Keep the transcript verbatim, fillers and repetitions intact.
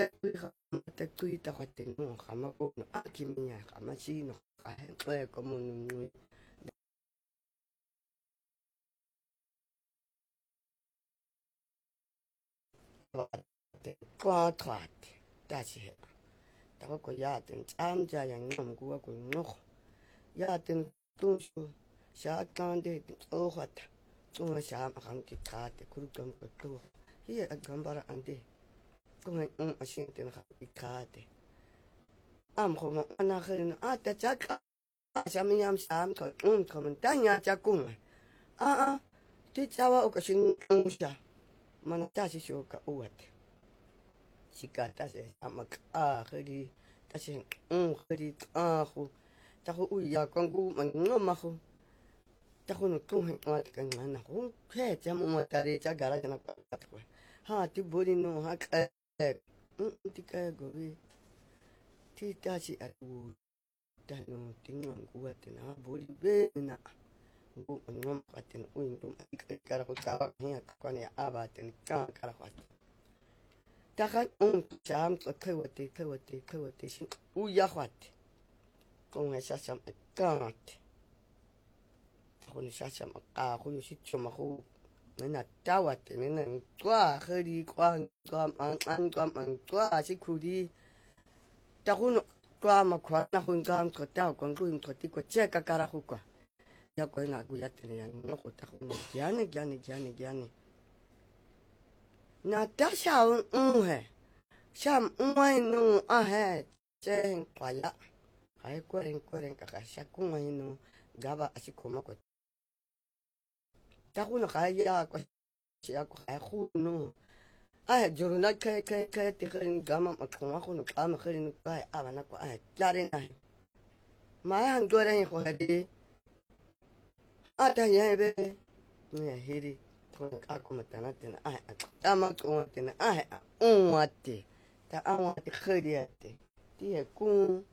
te kui ka te kui ta ka te no ka ma ko no aki minya ka ma si no ka he ko ko mo no te kwa kwa te ta si he ta ko ya te am ja yang ngom ku ko no ya te tu su sha kan de o hat tu sha ma kan ki ka te ku kam ko tu hi a gambara ande ko ngai um a sin te na ki ka te am ko ma na khin a ta cha ka sha mi yam sam ko um ko man ta nya cha ku a a ti cha wa o ka sin um sha mana ta si sho ka o wat si ka ta se ama ka khri ta se um khri a khu ta khu u ya kon gu man ngo ma khu ta khu no tu he ma ka na khu khe cha mo ma ta re cha ga ra na ka ta khu ha ti bo ri no ha ka um ti ka go vi ti ta si a u ta no ti ngam ku wa te na bo ri be na ngu ngam ka te u ndu ma ka ka ra khu ka wa he ka ne a ba te ka ka ra khu ta ka un cham ka ka wa te ka wa te ka wa te si u ya khwat ko nga sa sam ka te ko ni sa sam ka ko si chuma ko na ta wa te na kwa khri kwa kwa an an kwa an kwa si khu di ta ko kwa ma kwa na ko ngam ko ta ko ngu ko ti ko che ka ka ra khu kwa ya ko na gu ya te ya no ko ta ko ya ne ya ne ya ne ya ne na ta sha un he Sham umai no a he chen paya ai koren koren ka sha kuma no gaba asi kuma ko ta kuno ka ya ko ya ko ai khu no a juru na ke ke ke ti khin gama ma kuma ko no ka ma khin ka a bana ko ai klare na ma han gore ko hadi a ta ye be ne hiri ko ka ko ma tana tana ai a ma ko tana ai a un wate ta an wate khiriyate ti e kun